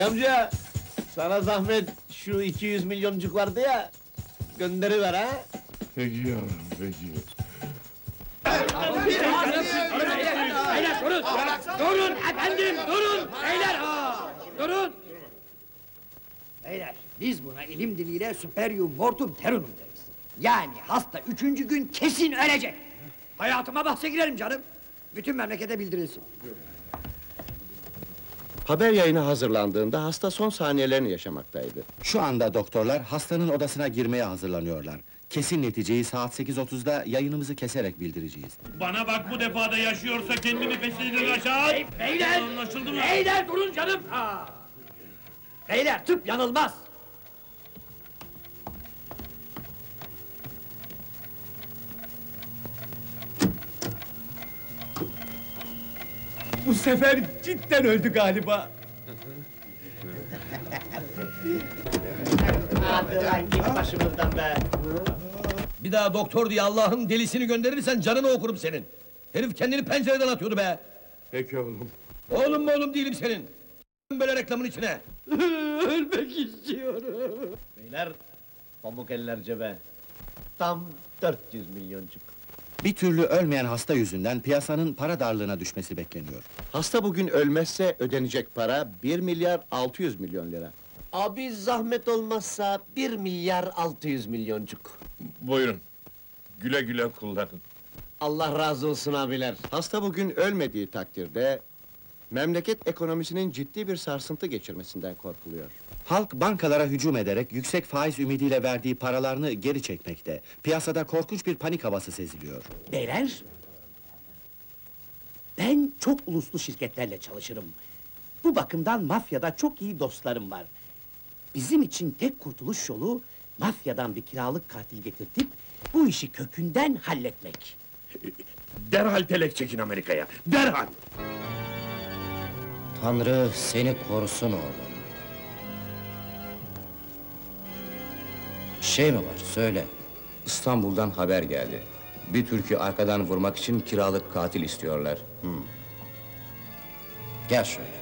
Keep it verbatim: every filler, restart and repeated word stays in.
Amca, sana zahmet şu iki yüz milyoncuk vardı ya, gönderiver ha! Peki yavrum, peki. Beyler durun! Durun efendim, durun! Beyler ha! Durun! Beyler, biz buna ilim diliyle superium mortum terunum deriz. Yani hasta üçüncü gün kesin ölecek! Hayatıma bahse girelim canım! Bütün memlekete bildirilsin. Haber yayını hazırlandığında hasta son saniyelerini yaşamaktaydı. Şu anda doktorlar hastanın odasına girmeye hazırlanıyorlar. Kesin neticeyi saat sekiz otuzda yayınımızı keserek bildireceğiz. Bana bak, bu defada yaşıyorsa kendimi peşindir aşağı! Hey, beyler! Anlaşıldı mı? Beyler durun canım! Ha! Beyler tıp yanılmaz! Bu sefer cidden öldü galiba! Hadi lan git başımızdan be! Bir daha doktor diye Allah'ın delisini gönderirsen canını okurum senin. Herif kendini pencereden atıyordu be. Peki oğlum. Oğlum mu oğlum değilim senin. Böyle reklamın içine. Ölmek istiyorum! Beyler, pamuk eller cebe! Tam dört yüz milyoncuk! Bir türlü ölmeyen hasta yüzünden piyasanın para darlığına düşmesi bekleniyor. Hasta bugün ölmezse ödenecek para bir milyar altı yüz milyon lira. Abi zahmet olmazsa bir milyar altı yüz milyoncuk! Buyurun. Güle güle kullanın. Allah razı olsun abiler! Hasta bugün ölmediği takdirde memleket ekonomisinin ciddi bir sarsıntı geçirmesinden korkuluyor. Halk bankalara hücum ederek yüksek faiz ümidiyle verdiği paralarını geri çekmekte. Piyasada korkunç bir panik havası seziliyor. Beyler, ben çok uluslu şirketlerle çalışırım. Bu bakımdan mafyada çok iyi dostlarım var. Bizim için tek kurtuluş yolu, mafyadan bir kiralık katil getirtip, bu işi kökünden halletmek. Derhal telek çekin Amerika'ya, derhal! Tanrı seni korusun oğlum. Şey mi var, söyle. İstanbul'dan haber geldi. Bir Türk'ü arkadan vurmak için kiralık katil istiyorlar. Hmm. Gel şöyle.